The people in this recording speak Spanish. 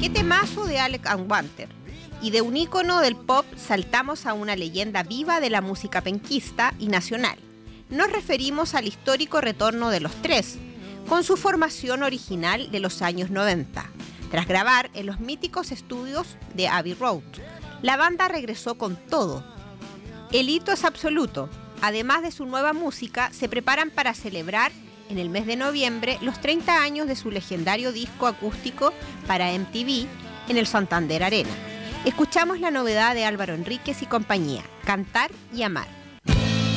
¡Qué temazo de Alec and Wanter! Y de un ícono del pop saltamos a una leyenda viva de la música penquista y nacional. Nos referimos al histórico retorno de Los Tres, con su formación original de los años 90. Tras grabar en los míticos estudios de Abbey Road, la banda regresó con todo. El hito es absoluto. Además de su nueva música, se preparan para celebrar en el mes de noviembre los 30 años de su legendario disco acústico para MTV en el Santander Arena. Escuchamos la novedad de Álvaro Enríquez y compañía, Cantar y Amar.